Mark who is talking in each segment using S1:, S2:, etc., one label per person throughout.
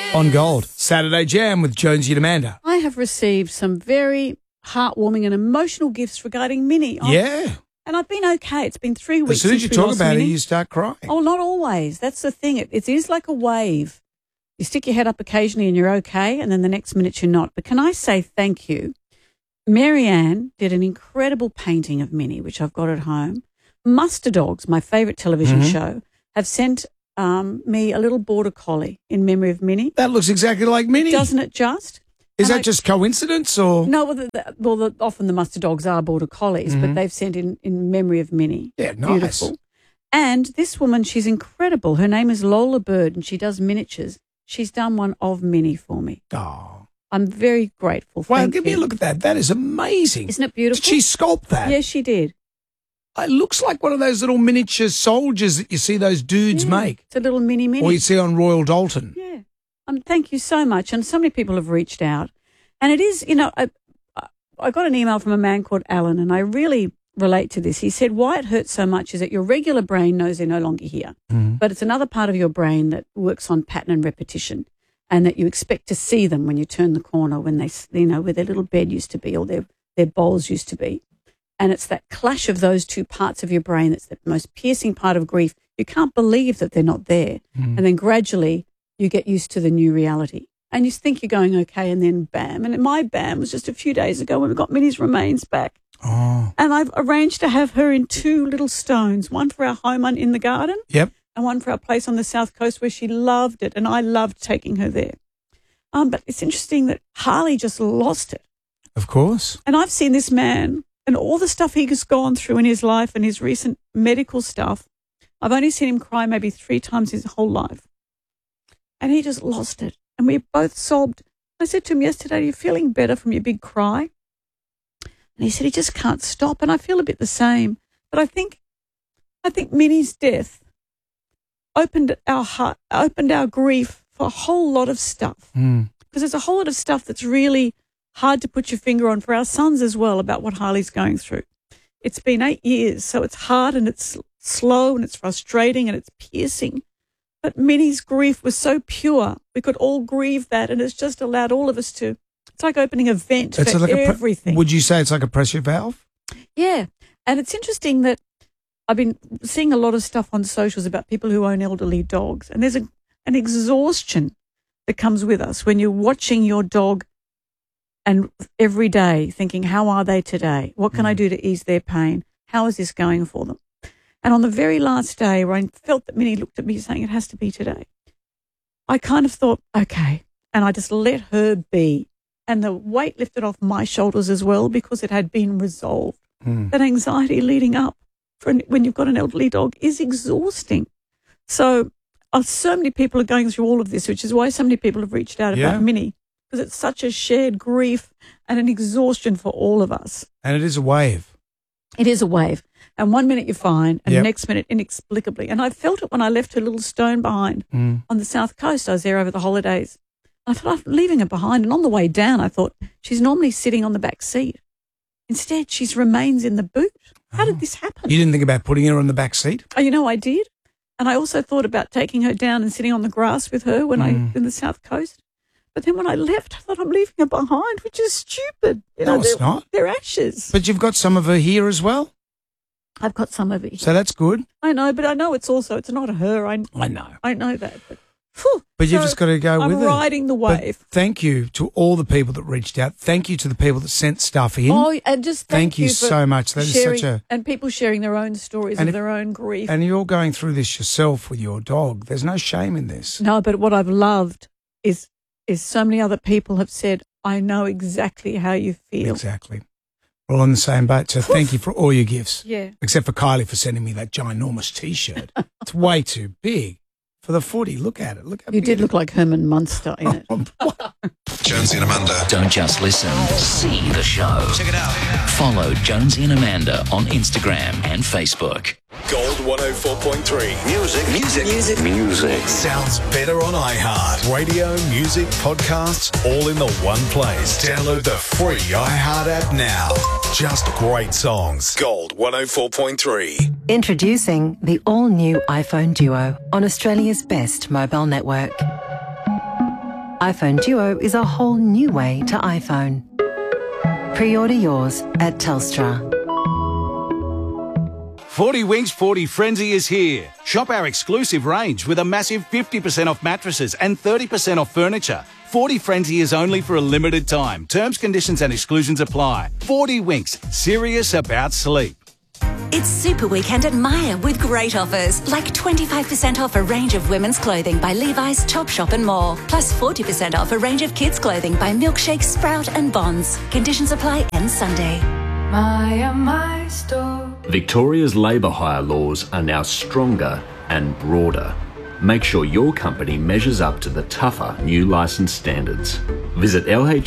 S1: On Gold, Saturday Jam with Jonesy and Amanda.
S2: I have received some very heartwarming and emotional gifts regarding Minnie.
S1: Yeah.
S2: And I've been okay. It's been 3 weeks
S1: As soon as
S2: since
S1: you
S2: we
S1: talk
S2: lost
S1: about it,
S2: Minnie.
S1: you start crying.
S2: Oh, not always. That's the thing. It is like a wave. You stick your head up occasionally and you're okay, and then the next minute you're not. But can I say thank you? Marianne did an incredible painting of Minnie, which I've got at home. Muster Dogs, my favourite television show, have sent me a little border collie in memory of Minnie.
S1: That looks exactly like Minnie.
S2: Doesn't it just?
S1: Is that just coincidence or?
S2: No, often the Muster Dogs are border collies, but they've sent in memory of Minnie.
S1: Yeah, nice.
S2: Beautiful. And this woman, she's incredible. Her name is Lola Bird, and she does miniatures. She's done one of Minnie for me.
S1: Oh.
S2: I'm very grateful.
S1: Well,
S2: Thank
S1: give me
S2: you.
S1: a look at that. That is amazing.
S2: Isn't it beautiful?
S1: Did she sculpt that?
S2: Yes, she did.
S1: It looks like one of those little miniature soldiers that you see those dudes make.
S2: It's a little mini.
S1: Or you see on Royal Dalton.
S2: Yeah. Thank you so much. And so many people have reached out. And it is, I got an email from a man called Alan, and I really relate to this. He said, why it hurts so much is that your regular brain knows they're no longer here, but it's another part of your brain that works on pattern and repetition, and that you expect to see them when you turn the corner, when they, where their little bed used to be or their bowls used to be. And it's that clash of those two parts of your brain that's the most piercing part of grief. You can't believe that they're not there. And then gradually you get used to the new reality. And you think you're going okay, and then bam. And my bam was just a few days ago when we got Minnie's remains back.
S1: Oh.
S2: And I've arranged to have her in 2 little stones, one for our home in the garden.
S1: Yep.
S2: And one for our place on the south coast where she loved it, and I loved taking her there. But it's interesting that Harley just lost it.
S1: Of course.
S2: And I've seen this man and all the stuff he's gone through in his life and his recent medical stuff. I've only seen him cry maybe 3 times his whole life. And he just lost it. And we both sobbed. I said to him yesterday, are you feeling better from your big cry? And he said, he just can't stop. And I feel a bit the same. But I think Minnie's death opened our grief for a whole lot of stuff. Because there's a whole lot of stuff that's really hard to put your finger on for our sons as well about what Harley's going through. It's been 8 years, so it's hard and it's slow and it's frustrating and it's piercing. But Minnie's grief was so pure. We could all grieve that, and it's just allowed all of us to. It's like opening a vent for everything.
S1: Would you say it's like a pressure valve?
S2: Yeah. And it's interesting that I've been seeing a lot of stuff on socials about people who own elderly dogs, and there's an exhaustion that comes with us when you're watching your dog and every day thinking, how are they today? What can I do to ease their pain? How is this going for them? And on the very last day where I felt that Minnie looked at me saying it has to be today, I kind of thought, okay, and I just let her be. And the weight lifted off my shoulders as well because it had been resolved. That anxiety leading up when you've got an elderly dog is exhausting. So many people are going through all of this, which is why so many people have reached out about Minnie, because it's such a shared grief and an exhaustion for all of us.
S1: And it is a wave.
S2: It is a wave. And 1 minute you're fine, and the next minute inexplicably. And I felt it when I left her little stone behind on the south coast. I was there over the holidays. And I thought, I'm leaving her behind. And on the way down, I thought, she's normally sitting on the back seat. Instead, she remains in the boot. How did this happen?
S1: You didn't think about putting her on the back seat?
S2: Oh, I did. And I also thought about taking her down and sitting on the grass with her when in the south coast. But then when I left, I thought I'm leaving her behind, which is stupid.
S1: It's not.
S2: They're ashes.
S1: But you've got some of her here as well?
S2: I've got some of it here.
S1: So that's good.
S2: I know, but I know it's not her. I know. I know that.
S1: But you've just got to go with it.
S2: I'm riding the wave.
S1: But thank you to all the people that reached out. Thank you to the people that sent stuff in.
S2: Oh, and just thank you
S1: so much. That
S2: sharing,
S1: is such a...
S2: And people sharing their own stories of their own grief.
S1: And you're going through this yourself with your dog. There's no shame in this.
S2: No, but what I've loved is so many other people have said, I know exactly how you feel.
S1: Exactly. We're all on the same boat, so thank you for all your gifts.
S2: Yeah.
S1: Except for Kylie for sending me that ginormous T-shirt. It's way too big for the footy. Look at it. Look how
S2: You
S1: big
S2: did look like Herman Munster in it.
S3: Jonesy and Amanda.
S4: Don't just listen, see the show.
S3: Check it out.
S4: Follow Jonesy and Amanda on Instagram and Facebook.
S3: Gold 104.3. Music. Sounds better on iHeart. Radio, music, podcasts, all in the one place. Download the free iHeart app now. Just great songs. Gold 104.3.
S5: Introducing the all-new iPhone Duo on Australia's best mobile network. iPhone Duo is a whole new way to iPhone. Pre-order yours at Telstra.
S6: 40 Winks 40 Frenzy is here. Shop our exclusive range with a massive 50% off mattresses and 30% off furniture. 40 Frenzy is only for a limited time. Terms, conditions and exclusions apply. 40 Winks, serious about sleep.
S7: It's Super Weekend at Myer with great offers, like 25% off a range of women's clothing by Levi's, Topshop and more. Plus 40% off a range of kids' clothing by Milkshake, Sprout and Bonds. Conditions apply end Sunday.
S8: Myer, my store.
S9: Victoria's labour hire laws are now stronger and broader. Make sure your company measures up to the tougher new licence standards. Visit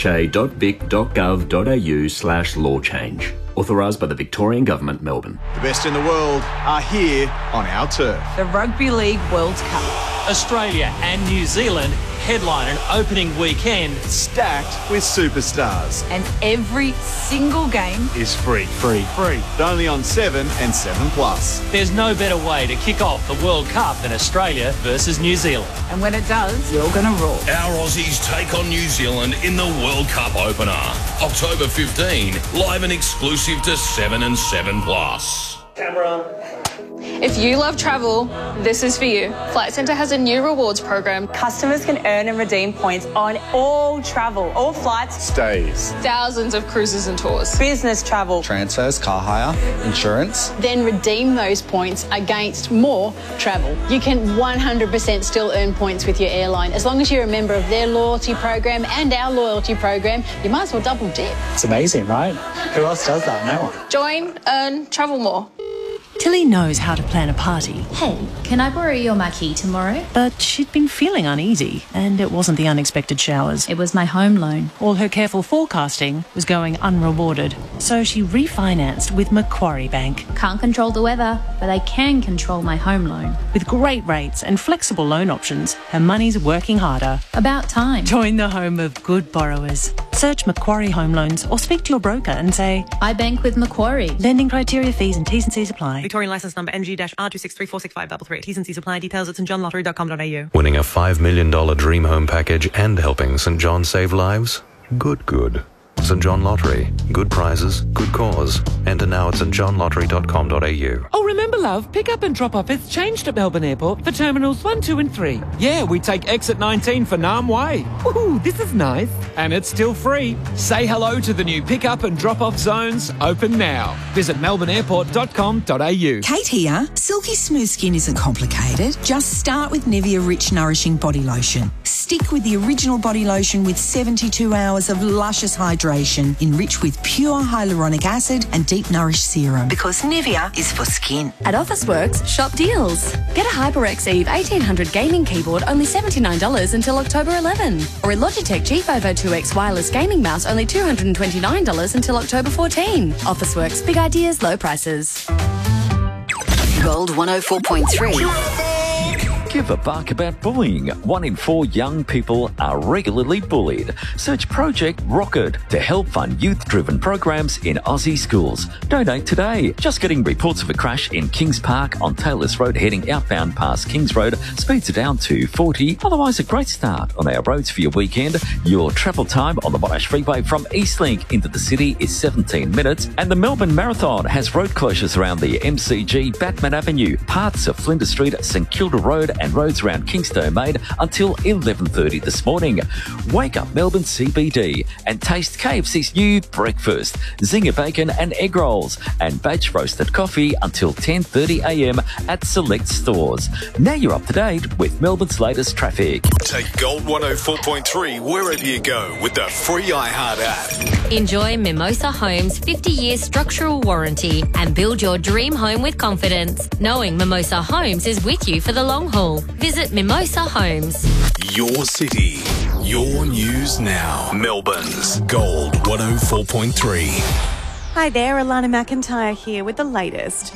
S9: lha.vic.gov.au/law change. Authorised by the Victorian Government, Melbourne.
S10: The best in the world are here on our turf.
S11: The Rugby League World Cup.
S12: Australia and New Zealand headline an opening weekend
S10: stacked with superstars.
S11: And every single game
S10: is free. Free. Only on 7 and 7 Plus.
S12: There's no better way to kick off the World Cup than Australia versus New Zealand.
S11: And when it does, you're going to roar.
S13: Our Aussies take on New Zealand in the World Cup opener. October 15, live and exclusive to 7 and 7 Plus.
S14: Camera. If you love travel, this is for you. Flight Centre has a new rewards program.
S15: Customers can earn and redeem points on all travel, all flights,
S10: stays,
S14: thousands of cruises and tours,
S15: business travel,
S16: transfers, car hire, insurance.
S17: Then redeem those points against more travel. You can 100% still earn points with your airline. As long as you're a member of their loyalty program and our loyalty program, you might as well double dip.
S16: It's amazing, right? Who else does that? No one.
S14: Join, earn, travel more.
S5: Tilly knows how to plan a party.
S18: Hey, can I borrow your marquee tomorrow?
S5: But she'd been feeling uneasy, and it wasn't the unexpected showers.
S18: It was my home loan.
S5: All her careful forecasting was going unrewarded. So she refinanced with Macquarie Bank.
S18: Can't control the weather, but I can control my home loan.
S5: With great rates and flexible loan options, her money's working harder.
S18: About time.
S5: Join the home of good borrowers. Search Macquarie Home Loans or speak to your broker and say,
S18: I bank with Macquarie.
S5: Lending criteria, fees and T's and C's apply.
S19: Victorian licence number NG-R2634653. T's and C's apply. Details at stjohnlottery.com.au.
S20: Winning a $5 million dream home package and helping St John save lives? Good. St John Lottery. Good prizes, good cause. Enter now at stjohnlottery.com.au.
S21: Oh, remember, love, pick up and drop off has changed at Melbourne Airport for Terminals 1, 2 and 3. Yeah, we take exit 19 for Nam Way. Ooh, this is nice. And it's still free. Say hello to the new pick up and drop off zones, open now. Visit melbourneairport.com.au.
S22: Kate here. Silky smooth skin isn't complicated. Just start with Nivea Rich Nourishing Body Lotion. Stick with the original body lotion with 72 hours of luscious hydration, enriched with pure hyaluronic acid and deep nourish serum. Because Nivea is for skin.
S23: At Officeworks, shop deals. Get a HyperX Eve 1800 gaming keyboard, only $79 until October 11. Or a Logitech G502 2X wireless gaming mouse, only $229 until October 14. Officeworks, big ideas, low prices.
S7: Gold 104.3.
S24: Give a bark about bullying. 1 in 4 young people are regularly bullied. Search Project Rocket to help fund youth-driven programs in Aussie schools. Donate today. Just getting reports of a crash in Kings Park on Taylors Road heading outbound past Kings Road. Speeds are down to 40. Otherwise, a great start on our roads for your weekend. Your travel time on the Monash Freeway from Eastlink into the city is 17 minutes. And the Melbourne Marathon has road closures around the MCG, Batman Avenue, parts of Flinders Street, St Kilda Road and roads around Kingston made until 11:30 this morning. Wake up Melbourne CBD and taste KFC's new breakfast, zinger bacon and egg rolls, and batch roasted coffee until 10:30 a.m. at select stores. Now you're up to date with Melbourne's latest traffic.
S3: Take Gold 104.3 wherever you go with the free iHeart app.
S25: Enjoy Mimosa Homes' 50-year structural warranty and build your dream home with confidence, knowing Mimosa Homes is with you for the long haul. Visit Mimosa Homes.
S3: Your city, your news now. Melbourne's Gold 104.3.
S26: Hi there, Alana McIntyre here with the latest.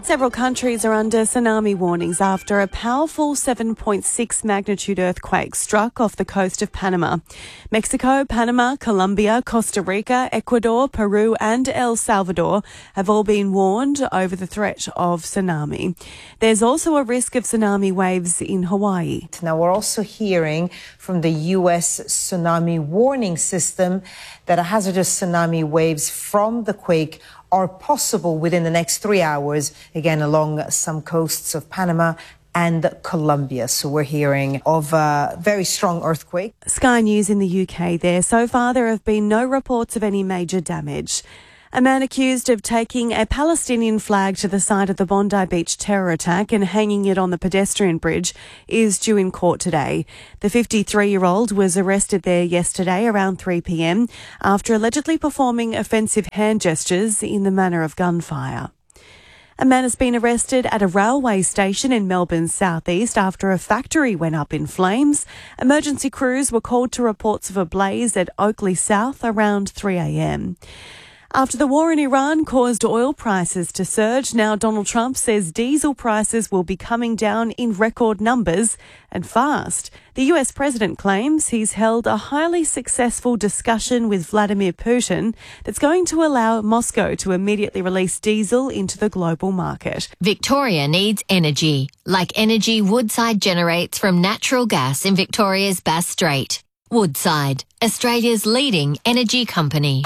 S1: Several countries are under tsunami warnings after a powerful 7.6 magnitude earthquake struck off the coast of Panama. Mexico, Panama, Colombia, Costa Rica, Ecuador, Peru and El Salvador have all been warned over the threat of tsunami. There's also a risk of tsunami waves in Hawaii.
S2: Now, we're also hearing from the U.S. tsunami warning system that hazardous tsunami waves from the quake are possible within the next 3 hours, again, along some coasts of Panama and Colombia. So we're hearing of a very strong earthquake.
S1: Sky News in the UK there. So far, there have been no reports of any major damage. A man accused of taking a Palestinian flag to the site of the Bondi Beach terror attack and hanging it on the pedestrian bridge is due in court today. The 53-year-old was arrested there yesterday around 3 p.m. after allegedly performing offensive hand gestures in the manner of gunfire. A man has been arrested at a railway station in Melbourne's southeast after a factory went up in flames. Emergency crews were called to reports of a blaze at Oakley South around 3 a.m. After the war in Iran caused oil prices to surge, now Donald Trump says diesel prices will be coming down in record numbers and fast. The US president claims he's held a highly successful discussion with Vladimir Putin that's going to allow Moscow to immediately release diesel into the global market.
S25: Victoria needs energy, like energy Woodside generates from natural gas in Victoria's Bass Strait. Woodside, Australia's leading energy company.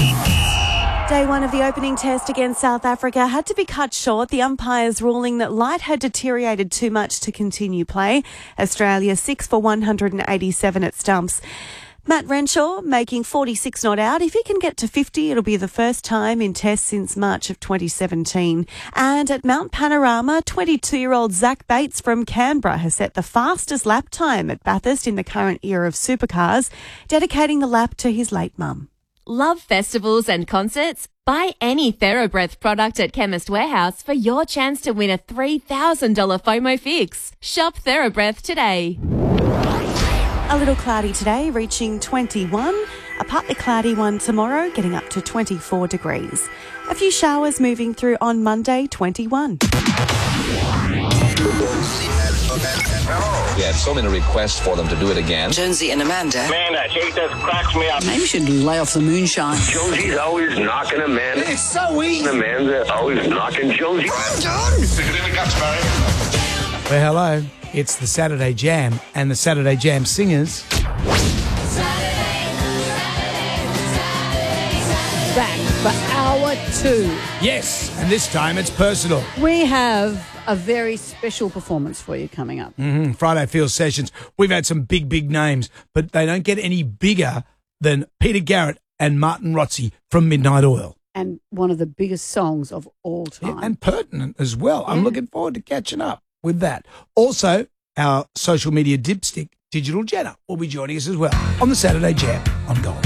S1: Day one of the opening test against South Africa had to be cut short, the umpires ruling that light had deteriorated too much to continue play. Australia 6 for 187 at stumps. Matt Renshaw making 46 not out. If he can get to 50, it'll be the first time in tests since March of 2017. And at Mount Panorama, 22-year-old Zach Bates from Canberra has set the fastest lap time at Bathurst in the current era of supercars, dedicating the lap to his late mum.
S4: Love festivals and concerts? Buy any TheraBreath product at Chemist Warehouse for your chance to win a $3,000 FOMO fix. Shop TheraBreath today.
S1: A little cloudy today, reaching 21. A partly cloudy one tomorrow, getting up to 24 degrees. A few showers moving through on Monday, 21.
S6: We had so many requests for them to do it again.
S8: Jonesy and Amanda.
S26: Man, that shit just cracks me up.
S8: Maybe we should lay off the moonshine.
S26: Jonesy's always knocking Amanda.
S8: It's so easy.
S26: Amanda's always knocking Jonesy.
S8: I'm done.
S26: Stick it in the guts, Barry.
S27: Well, hello. It's the Saturday Jam and the Saturday Jam singers.
S28: Back for hour 2.
S27: Yes, and this time it's personal.
S28: We have a very special performance for you coming up.
S27: Friday Field Sessions. We've had some big names, but they don't get any bigger than Peter Garrett and Martin Rotzi from Midnight Oil.
S28: And one of the biggest songs of all time.
S27: Yeah, and pertinent as well. I'm looking forward to catching up with that. Also, our social media dipstick, Digital Jenna, will be joining us as well on the Saturday Jam on Gold.